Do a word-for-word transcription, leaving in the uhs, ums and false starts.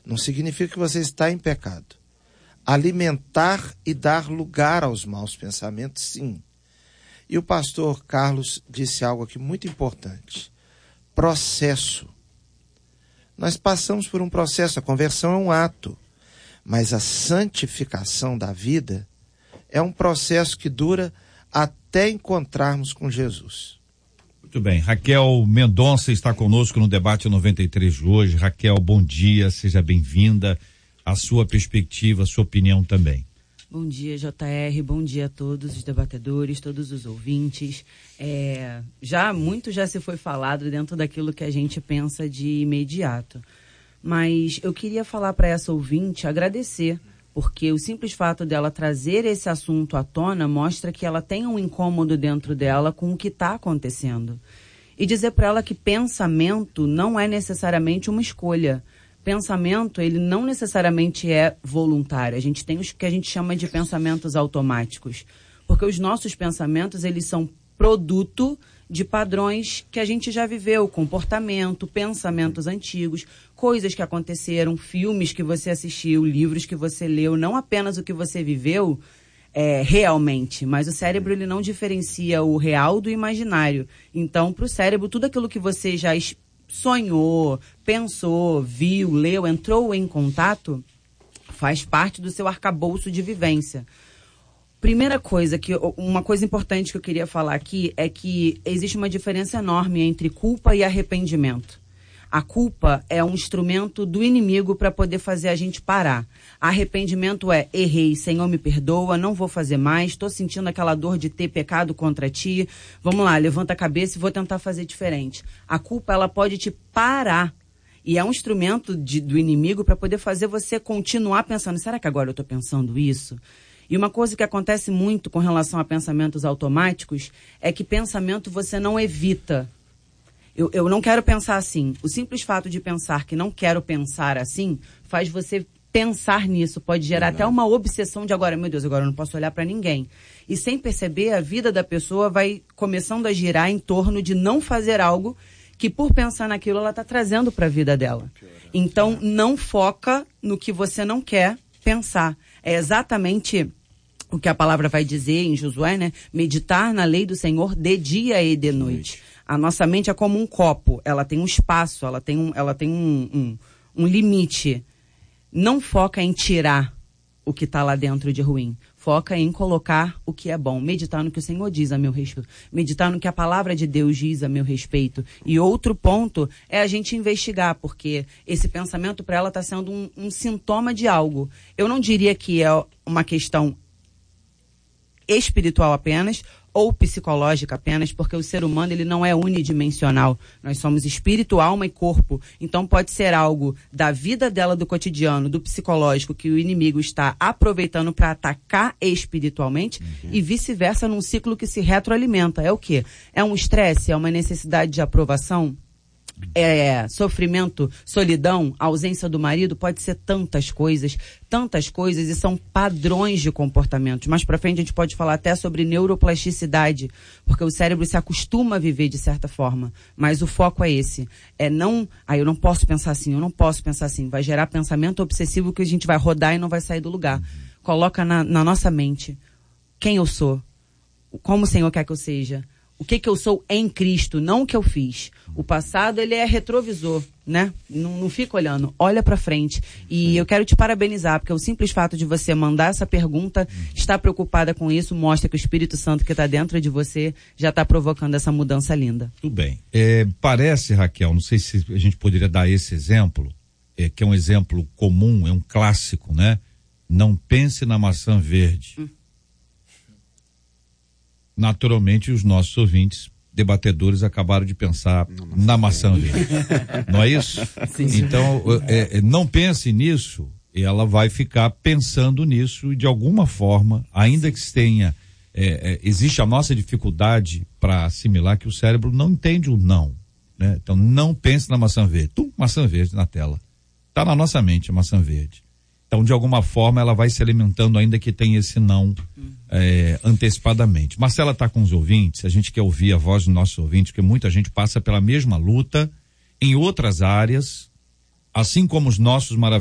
Não significa que você está em pecado. Alimentar e dar lugar aos maus pensamentos, sim. E o pastor Carlos disse algo aqui muito importante. Processo. Nós passamos por um processo, a conversão é um ato, mas a santificação da vida é um processo que dura até encontrarmos com Jesus. Muito bem, Raquel Mendonça está conosco no debate noventa e três de hoje. Raquel, bom dia, seja bem-vinda. A sua perspectiva, a sua opinião também. Bom dia, J R, bom dia a todos os debatedores, todos os ouvintes. É, já muito já se foi falado dentro daquilo que a gente pensa de imediato. Mas eu queria falar para essa ouvinte, agradecer, porque o simples fato dela trazer esse assunto à tona mostra que ela tem um incômodo dentro dela com o que está acontecendo. E dizer para ela que pensamento não é necessariamente uma escolha. Pensamento, ele não necessariamente é voluntário. A gente tem os que a gente chama de pensamentos automáticos. Porque os nossos pensamentos, eles são produto de padrões que a gente já viveu, comportamento, pensamentos antigos, coisas que aconteceram, filmes que você assistiu, livros que você leu, não apenas o que você viveu é, realmente, mas o cérebro ele não diferencia o real do imaginário. Então, para o cérebro, tudo aquilo que você já sonhou, pensou, viu, leu, entrou em contato, faz parte do seu arcabouço de vivência. Primeira coisa, que, uma coisa importante que eu queria falar aqui é que existe uma diferença enorme entre culpa e arrependimento. A culpa é um instrumento do inimigo para poder fazer a gente parar. Arrependimento é, errei, Senhor me perdoa, não vou fazer mais, estou sentindo aquela dor de ter pecado contra ti, vamos lá, levanta a cabeça e vou tentar fazer diferente. A culpa, ela pode te parar. E é um instrumento de, do inimigo para poder fazer você continuar pensando, será que agora eu estou pensando isso? E uma coisa que acontece muito com relação a pensamentos automáticos é que pensamento você não evita. Eu, eu não quero pensar assim. O simples fato de pensar que não quero pensar assim faz você pensar nisso. Pode gerar até uma obsessão de agora, meu Deus, agora eu não posso olhar para ninguém. E sem perceber, a vida da pessoa vai começando a girar em torno de não fazer algo que por pensar naquilo ela está trazendo para a vida dela. Então, não foca no que você não quer pensar. É exatamente o que a palavra vai dizer em Josué, né? Meditar na lei do Senhor de dia e de noite. A nossa mente é como um copo, ela tem um espaço, ela tem um, ela tem um, um, um limite. Não foca em tirar o que está lá dentro de ruim. Foca em colocar o que é bom. Meditar no que o Senhor diz a meu respeito. Meditar no que a palavra de Deus diz a meu respeito. E outro ponto é a gente investigar, porque esse pensamento para ela está sendo um, um sintoma de algo. Eu não diria que é uma questão espiritual apenas ou psicológica apenas, porque o ser humano ele não é unidimensional. Nós somos espírito, alma e corpo. Então pode ser algo da vida dela, do cotidiano, do psicológico, que o inimigo está aproveitando para atacar espiritualmente, uhum. E vice-versa, num ciclo que se retroalimenta. É o quê? É um estresse? É uma necessidade de aprovação? É sofrimento, solidão, ausência do marido? Pode ser tantas coisas, tantas coisas, e são padrões de comportamentos. Mais pra frente a gente pode falar até sobre neuroplasticidade, porque o cérebro se acostuma a viver de certa forma, mas o foco é esse, é não, ah, eu não posso pensar assim, eu não posso pensar assim, vai gerar pensamento obsessivo que a gente vai rodar e não vai sair do lugar. Coloca na, na nossa mente quem eu sou, como o Senhor quer que eu seja, o que que eu sou em Cristo, não o que eu fiz. O passado, ele é retrovisor, né? Não, não fica olhando, olha pra frente. E eu quero te parabenizar, porque o simples fato de você mandar essa pergunta, estar preocupada com isso, mostra que o Espírito Santo que está dentro de você já está provocando essa mudança linda. Tudo bem. É, parece, Raquel, não sei se a gente poderia dar esse exemplo, é, que é um exemplo comum, é um clássico, né? Não pense na maçã verde. Hum. Naturalmente, os nossos ouvintes, debatedores, acabaram de pensar Nossa, na maçã verde. Não é isso? Sim, sim. Então, é, é, não pense nisso, ela vai ficar pensando nisso e, de alguma forma, ainda que tenha, é, é, existe a nossa dificuldade para assimilar que o cérebro não entende o não, né? Então, não pense na maçã verde. Tum, maçã verde na tela. Está na nossa mente a maçã verde. Então, de alguma forma, ela vai se alimentando, ainda que tenha esse não hum. é, antecipadamente. Marcela está com os ouvintes, a gente quer ouvir a voz dos nossos ouvintes, porque muita gente passa pela mesma luta em outras áreas, assim como os nossos maravilhosos